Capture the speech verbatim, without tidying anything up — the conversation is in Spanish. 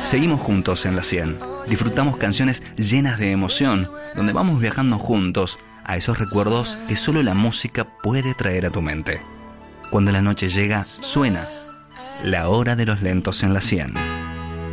Seguimos juntos en la cien. Disfrutamos canciones llenas de emoción, donde vamos viajando juntos a esos recuerdos que solo la música puede traer a tu mente. Cuando la noche llega, suena La Hora de los Lentos en la cien.